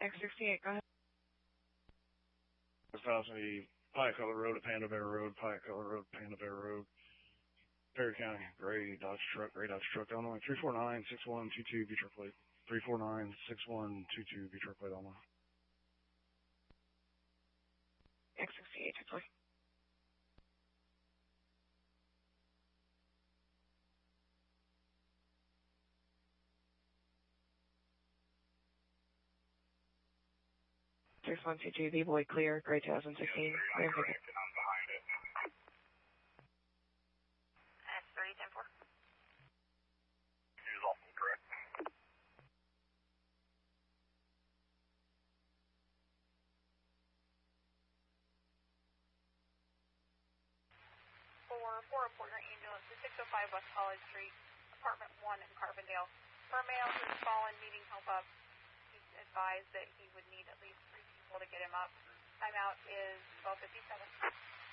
X68, go ahead. Velocity, Pike Cutler Road, Panda Bear Road, Pike Cutler Road, Panda Bear Road, Perry County, gray Dodge truck, Illinois, 349-6122, B truck plate, 349-6122, B truck plate, Illinois. X68, take 6122, V-Boy clear, gray 2016. I'm behind it. That's 30-10-4. He was also correct. 4 reporter ambulance to 605 West College Street, apartment 1 in Carbondale. For a male who has fallen needing help up, he's advised that he would need at least 3 people to get him up. Timeout is 12:57.